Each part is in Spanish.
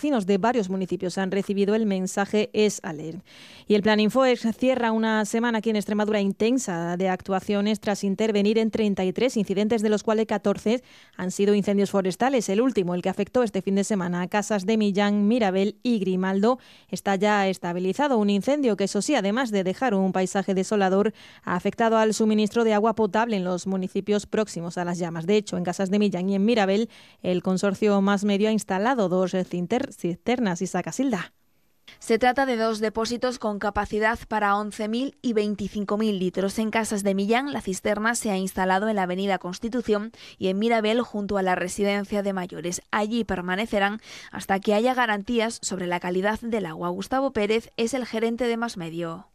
vecinos de varios municipios han recibido el mensaje Es Alert. Y el Plan Infoex cierra una semana aquí en Extremadura intensa de actuaciones tras intervenir en 33 incidentes, de los cuales 14 han sido incendios forestales. El último, el que afectó este fin de semana a Casas de Millán, Mirabel y Grimaldo, está ya estabilizado. Un incendio que, eso sí, además de dejar un paisaje desolador, ha afectado al suministro de agua potable en los municipios próximos a las llamas. De hecho, en Casas de Millán y en Mirabel, el consorcio Más Medio ha instalado 2 cisternas. y Sacasilda. Se trata de 2 depósitos con capacidad para 11.000 y 25.000 litros. En Casas de Millán, la cisterna se ha instalado en la avenida Constitución y en Mirabel, junto a la residencia de mayores. Allí permanecerán hasta que haya garantías sobre la calidad del agua. Gustavo Pérez es el gerente de Más Medio.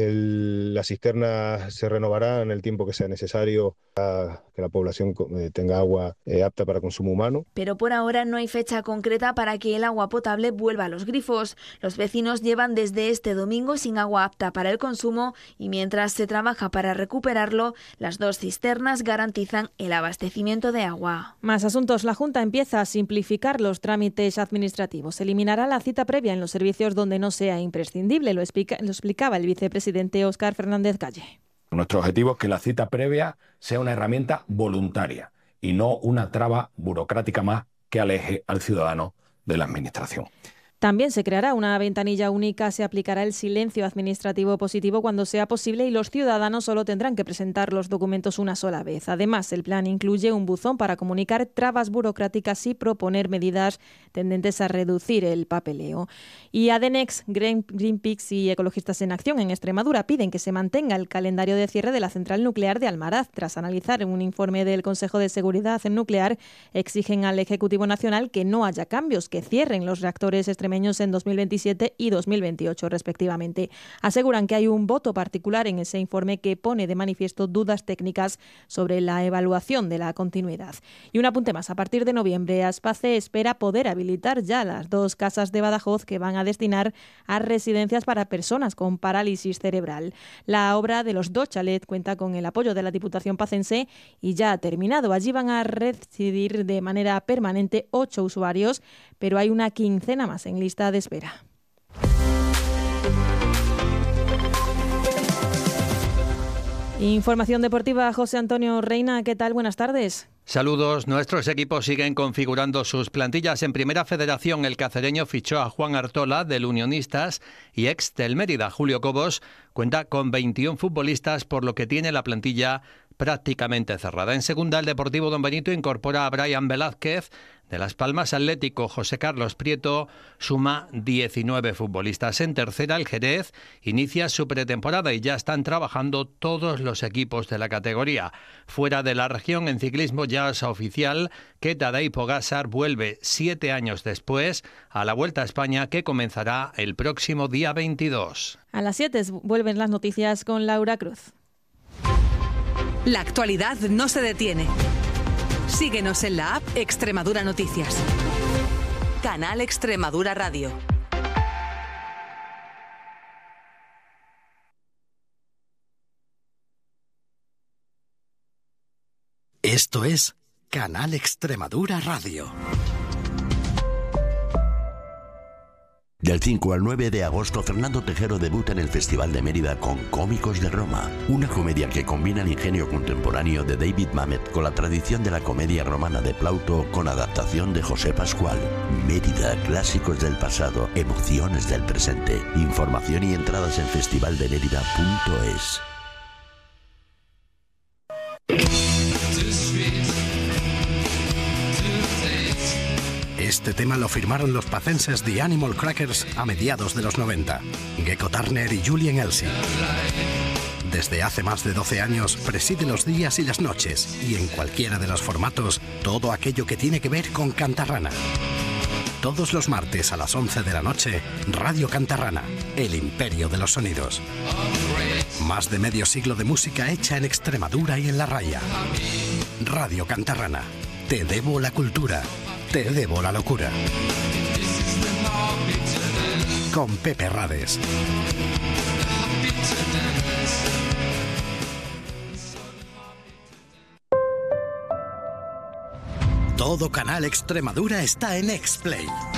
La cisterna se renovará en el tiempo que sea necesario para que la población tenga agua apta para consumo humano. Pero por ahora no hay fecha concreta para que el agua potable vuelva a los grifos. Los vecinos llevan desde este domingo sin agua apta para el consumo y mientras se trabaja para recuperarlo, las 2 cisternas garantizan el abastecimiento de agua. Más asuntos. La Junta empieza a simplificar los trámites administrativos. Eliminará la cita previa en los servicios donde no sea imprescindible. Lo explicaba el vicepresidente Óscar Fernández Calle. Nuestro objetivo es que la cita previa sea una herramienta voluntaria y no una traba burocrática más que aleje al ciudadano de la administración. También se creará una ventanilla única, se aplicará el silencio administrativo positivo cuando sea posible y los ciudadanos solo tendrán que presentar los documentos una sola vez. Además, el plan incluye un buzón para comunicar trabas burocráticas y proponer medidas tendentes a reducir el papeleo. Y Adenex, Greenpeace y Ecologistas en Acción en Extremadura piden que se mantenga el calendario de cierre de la central nuclear de Almaraz. Tras analizar un informe del Consejo de Seguridad Nuclear, exigen al Ejecutivo Nacional que no haya cambios, que cierren los reactores extremeños en 2027 y 2028 respectivamente. Aseguran que hay un voto particular en ese informe que pone de manifiesto dudas técnicas sobre la evaluación de la continuidad. Y un apunte más, a partir de noviembre Aspace espera poder habilitar ya las 2 casas de Badajoz que van a destinar a residencias para personas con parálisis cerebral. La obra de los 2 chalets cuenta con el apoyo de la Diputación pacense y ya ha terminado. Allí van a residir de manera permanente 8 usuarios, pero hay una quincena más en lista de espera. Información deportiva, José Antonio Reina, ¿qué tal? Buenas tardes. Saludos. Nuestros equipos siguen configurando sus plantillas. En Primera Federación, el cacereño fichó a Juan Artola, del Unionistas, y ex del Mérida, Julio Cobos, cuenta con 21 futbolistas, por lo que tiene la plantilla prácticamente cerrada. En Segunda, el Deportivo Don Benito incorpora a Brian Velázquez. De Las Palmas Atlético, José Carlos Prieto suma 19 futbolistas. En Tercera, el Jerez inicia su pretemporada y ya están trabajando todos los equipos de la categoría. Fuera de la región, en ciclismo ya es oficial que Tadej Pogačar vuelve 7 años después a la Vuelta a España, que comenzará el próximo día 22. A las 7 vuelven las noticias con Laura Cruz. La actualidad no se detiene. Síguenos en la app Extremadura Noticias. Canal Extremadura Radio. Esto es Canal Extremadura Radio. Del 5 al 9 de agosto, Fernando Tejero debuta en el Festival de Mérida con Cómicos de Roma, una comedia que combina el ingenio contemporáneo de David Mamet con la tradición de la comedia romana de Plauto, con adaptación de José Pascual. Mérida, clásicos del pasado, emociones del presente. Información y entradas en festivaldemerida.es. Este tema lo firmaron los pacenses The Animal Crackers a mediados de los 90. Gecko Turner y Julien Elsie. Desde hace más de 12 años preside los días y las noches, y en cualquiera de los formatos, todo aquello que tiene que ver con Cantarrana. Todos los martes a las 11 de la noche, Radio Cantarrana, el imperio de los sonidos. Más de medio siglo de música hecha en Extremadura y en La Raya. Radio Cantarrana, te debo la cultura. Te debo la locura. Con Pepe Rades. Todo Canal Extremadura está en Xplay.